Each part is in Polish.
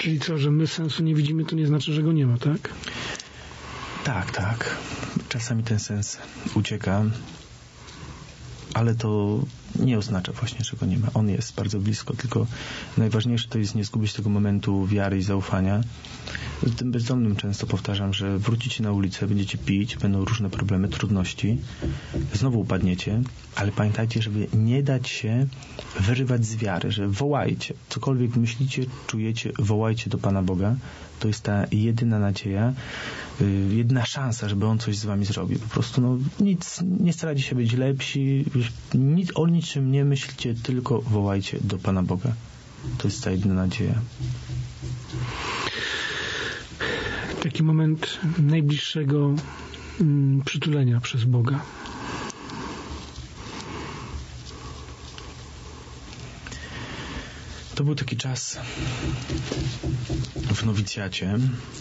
Czyli co, że my sensu nie widzimy, to nie znaczy, że go nie ma, tak? Tak. Czasami ten sens ucieka, ale to nie oznacza właśnie, że go nie ma. On jest bardzo blisko, tylko najważniejsze to jest nie zgubić tego momentu wiary i zaufania. Tym bezdomnym często powtarzam, że wrócicie na ulicę, będziecie pić, będą różne problemy, trudności, znowu upadniecie, ale pamiętajcie, żeby nie dać się wyrywać z wiary, że wołajcie, cokolwiek myślicie, czujecie, wołajcie do Pana Boga. To jest ta jedyna nadzieja, jedyna szansa, żeby On coś z wami zrobił. Po prostu nie starajcie się być lepsi, o niczym nie myślcie, tylko wołajcie do Pana Boga. To jest ta jedyna nadzieja. Taki moment najbliższego przytulenia przez Boga. To był taki czas w nowicjacie,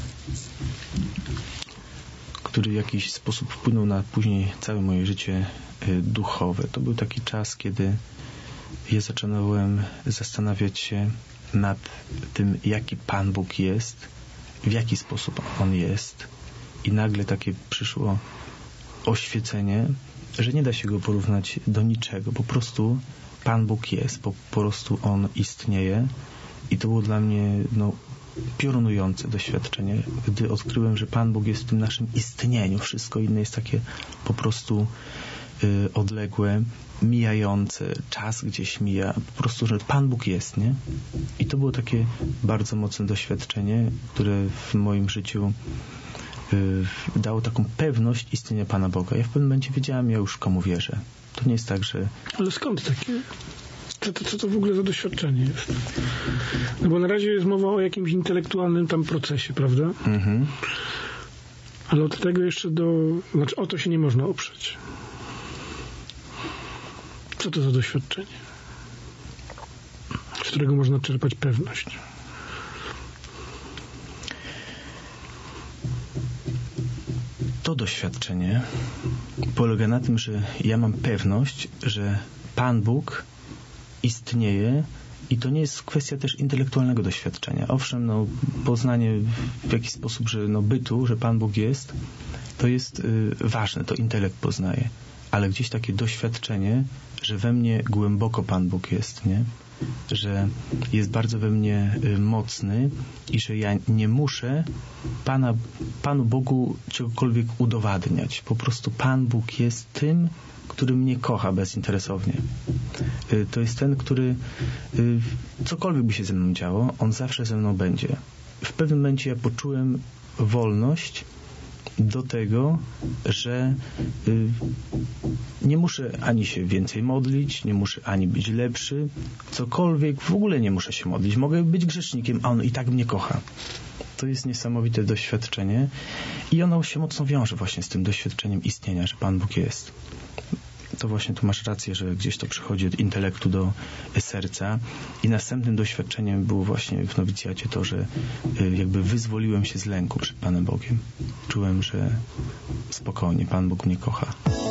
który w jakiś sposób wpłynął na później całe moje życie duchowe. To był taki czas, kiedy ja zaczynałem zastanawiać się nad tym, jaki Pan Bóg jest, w jaki sposób On jest. I nagle takie przyszło oświecenie, że nie da się Go porównać do niczego. Po prostu Pan Bóg jest, po prostu On istnieje. I to było dla mnie piorunujące doświadczenie, gdy odkryłem, że Pan Bóg jest w tym naszym istnieniu. Wszystko inne jest takie po prostu odległe, mijające, czas gdzieś mija, po prostu, że Pan Bóg jest, nie? I to było takie bardzo mocne doświadczenie, które w moim życiu dało taką pewność istnienia Pana Boga. Ja w pewnym momencie wiedziałem, ja już komu wierzę. To nie jest tak, że... Ale skąd takie? Co to w ogóle za doświadczenie jest? No bo na razie jest mowa o jakimś intelektualnym tam procesie, prawda? Mhm. Ale od tego jeszcze o to się nie można oprzeć. Co to za doświadczenie? Z którego można czerpać pewność? To doświadczenie polega na tym, że ja mam pewność, że Pan Bóg istnieje i to nie jest kwestia też intelektualnego doświadczenia. Owszem, poznanie w jakiś sposób, że bytu, że Pan Bóg jest, to jest ważne, to intelekt poznaje. Ale gdzieś takie doświadczenie, że we mnie głęboko Pan Bóg jest, nie? Że jest bardzo we mnie mocny i że ja nie muszę Panu Bogu czegokolwiek udowadniać. Po prostu Pan Bóg jest tym, który mnie kocha bezinteresownie. To jest ten, który cokolwiek by się ze mną działo, On zawsze ze mną będzie. W pewnym momencie ja poczułem wolność do tego, że nie muszę ani się więcej modlić, nie muszę ani być lepszy, cokolwiek, w ogóle nie muszę się modlić. Mogę być grzesznikiem, a On i tak mnie kocha. To jest niesamowite doświadczenie i ono się mocno wiąże właśnie z tym doświadczeniem istnienia, że Pan Bóg jest. To właśnie tu masz rację, że gdzieś to przychodzi od intelektu do serca i następnym doświadczeniem było właśnie w nowicjacie to, że jakby wyzwoliłem się z lęku przed Panem Bogiem. Czułem, że spokojnie, Pan Bóg mnie kocha.